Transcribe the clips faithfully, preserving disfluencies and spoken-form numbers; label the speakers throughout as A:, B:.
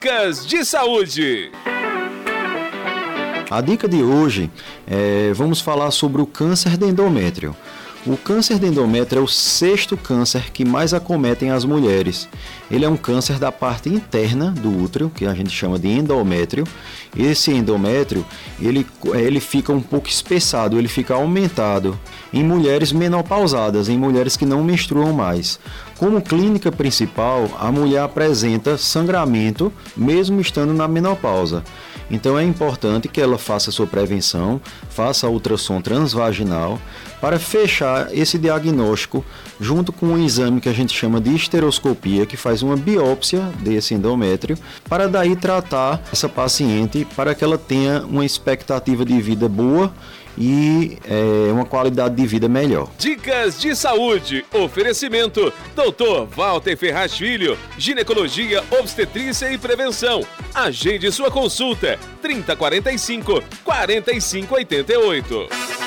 A: Dicas de saúde.
B: A dica de hoje é, vamos falar sobre o câncer de endométrio. O câncer de endométrio é o sexto câncer que mais acometem as mulheres. Ele é um câncer da parte interna do útero, que a gente chama de endométrio. Esse endométrio, ele, ele fica um pouco espessado, ele fica aumentado em mulheres menopausadas, em mulheres que não menstruam mais. Como clínica principal, a mulher apresenta sangramento, mesmo estando na menopausa. Então é importante que ela faça sua prevenção, faça ultrassom transvaginal, para fechar esse diagnóstico junto com um exame que a gente chama de esteroscopia, que faz uma biópsia desse endométrio, para daí tratar essa paciente para que ela tenha uma expectativa de vida boa e é, uma qualidade de vida melhor.
A: Dicas de saúde. Oferecimento doutor Walter Ferraz Filho, ginecologia, obstetrícia e prevenção. Agende sua consulta trinta, quarenta e cinco, quarenta e cinco, oitenta e oito.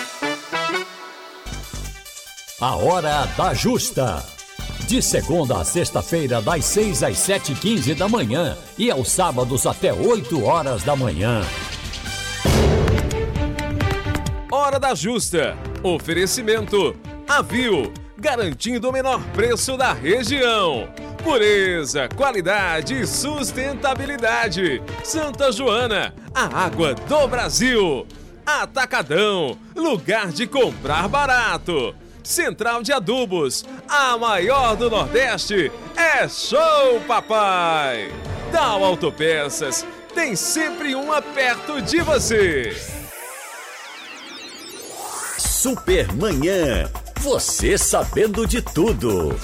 C: A Hora da Justa. De segunda a sexta-feira, das seis às sete e quinze da manhã e aos sábados até oito horas da manhã.
A: Hora da Justa. Oferecimento Avil, garantindo o menor preço da região. Pureza, qualidade e sustentabilidade. Santa Joana, a água do Brasil. Atacadão, lugar de comprar barato. Central de Adubos, a maior do Nordeste. É show, papai! Dal Autopeças, tem sempre uma perto de você.
C: Supermanhã, você sabendo de tudo.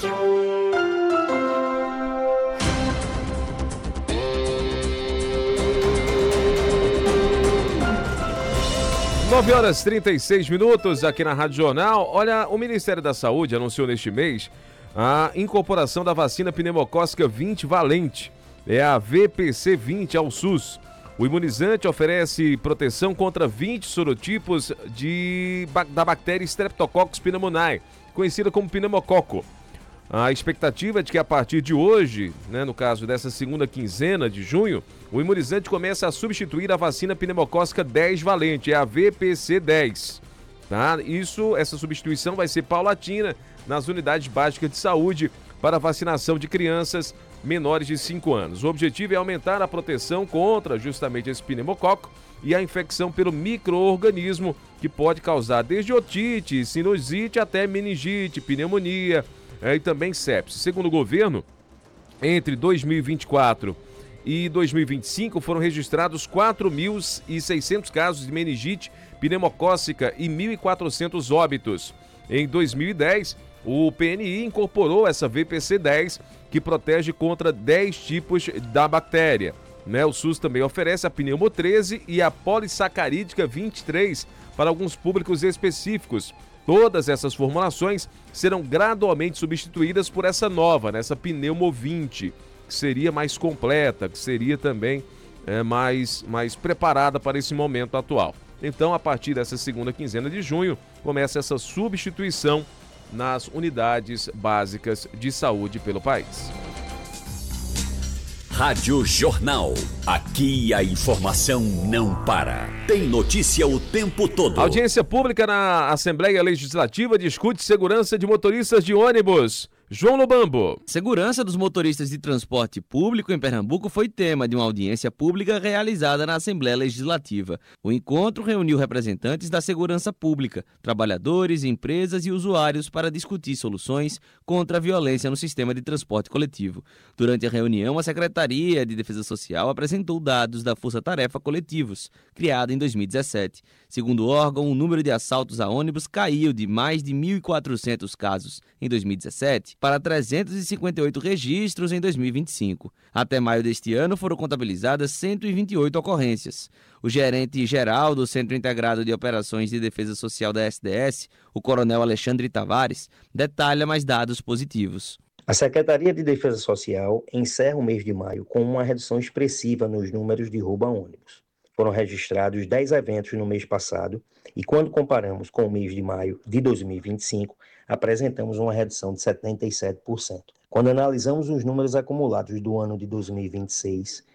A: nove horas e trinta e seis minutos aqui na Rádio Jornal. Olha, o Ministério da Saúde anunciou neste mês a incorporação da vacina pneumocócica vinte valente, é a V P C vinte ao SUS. O imunizante oferece proteção contra vinte sorotipos de, da bactéria Streptococcus pneumoniae, conhecida como pneumococo. A expectativa é de que a partir de hoje, né, no caso dessa segunda quinzena de junho, o imunizante começa a substituir a vacina pneumocócica dez valente, é a V P C dez. Tá? Isso, essa substituição vai ser paulatina nas unidades básicas de saúde para vacinação de crianças menores de cinco anos. O objetivo é aumentar a proteção contra justamente esse pneumococo e a infecção pelo micro-organismo que pode causar desde otite, sinusite até meningite, pneumonia, É, e também sepsis. Segundo o governo, entre dois mil e vinte e quatro e dois mil e vinte e cinco foram registrados quatro mil e seiscentos casos de meningite pneumocócica e mil e quatrocentos óbitos. Em dois mil e dez, o P N I incorporou essa V P C dez, que protege contra dez tipos da bactéria. Né? O SUS também oferece a pneumo treze e a polissacarídica vinte e três para alguns públicos específicos. Todas essas formulações serão gradualmente substituídas por essa nova, né, essa pneumo vinte, que seria mais completa, que seria também é, mais, mais preparada para esse momento atual. Então, a partir dessa segunda quinzena de junho, começa essa substituição nas unidades básicas de saúde pelo país.
C: Rádio Jornal. Aqui a informação não para. Tem notícia o tempo todo.
A: A audiência pública na Assembleia Legislativa discute segurança de motoristas de ônibus. João Lobambo.
D: Segurança dos motoristas de transporte público em Pernambuco foi tema de uma audiência pública realizada na Assembleia Legislativa. O encontro reuniu representantes da segurança pública, trabalhadores, empresas e usuários para discutir soluções contra a violência no sistema de transporte coletivo. Durante a reunião, a Secretaria de Defesa Social apresentou dados da Força Tarefa Coletivos, criada em dois mil e dezessete. Segundo o órgão, o número de assaltos a ônibus caiu de mais de mil e quatrocentos casos em dois mil e dezessete para trezentos e cinquenta e oito registros em dois mil e vinte e cinco. Até maio deste ano foram contabilizadas cento e vinte e oito ocorrências. O gerente-geral do Centro Integrado de Operações de Defesa Social da S D S, o coronel Alexandre Tavares, detalha mais dados positivos.
E: A Secretaria de Defesa Social encerra o mês de maio com uma redução expressiva nos números de roubo a ônibus. Foram registrados dez eventos no mês passado e, quando comparamos com o mês de maio de dois mil e vinte e cinco, apresentamos uma redução de setenta e sete por cento. Quando analisamos os números acumulados do ano de dois mil e vinte e seis,